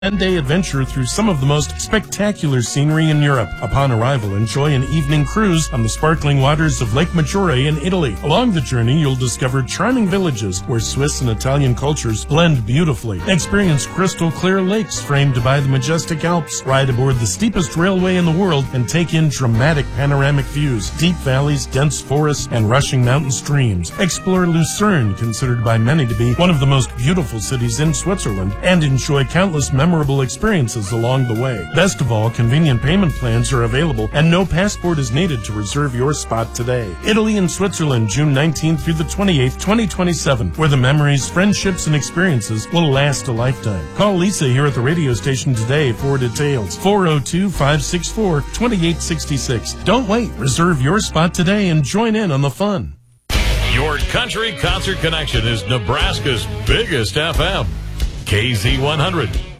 10-day adventure through some of the most spectacular scenery in Europe. Upon arrival, enjoy an evening cruise on the sparkling waters of Lake Maggiore in Italy. Along the journey, you'll discover charming villages where Swiss and Italian cultures blend beautifully. Experience crystal clear lakes framed by the majestic Alps. Ride aboard the steepest railway in the world and take in dramatic panoramic views, deep valleys, dense forests, and rushing mountain streams. Explore Lucerne, considered by many to be one of the most beautiful cities in Switzerland, and enjoy countless memorable experiences along the way. Best of all, convenient payment plans are available and no passport is needed to reserve your spot today. Italy and Switzerland, June 19th through the 28th, 2027, where the memories, friendships, and experiences will last a lifetime. Call Lisa here at the radio station today for details. 402-564-2866. Don't wait. Reserve your spot today and join in on the fun. Your country concert connection is Nebraska's biggest FM. KZ100.